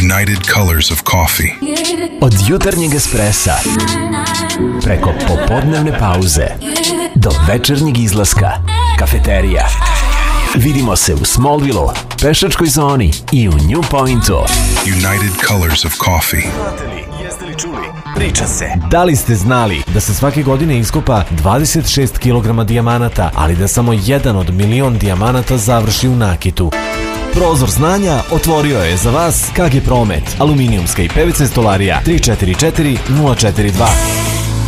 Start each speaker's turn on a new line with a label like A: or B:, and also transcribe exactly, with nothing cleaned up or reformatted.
A: United Colors of Coffee.
B: Od jutarnjeg espressa preko popodnevne pauze do večernjeg izlaska, kafeterija. Vidimo se u Smallville-u, pešačkoj zoni i u New Pointu.
A: United Colors of Coffee.
B: Jeste li čuli? Priča se. Da li ste znali da se svake godine iskopa dvadeset šest kilograma dijamanata, ali da samo jedan od milion dijamanata završi u nakitu? Prozor znanja otvorio je za vas K G Promet, aluminijumska i P V C stolarija tri četiri četiri nula četiri dva.